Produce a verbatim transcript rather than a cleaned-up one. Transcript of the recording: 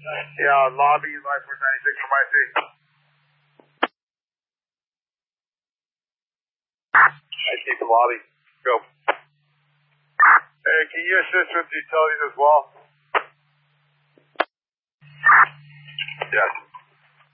Yeah, lobby, Life Force ninety-six from I C. I C from lobby. Go. Hey, can you assist with the utilities as well? Yes.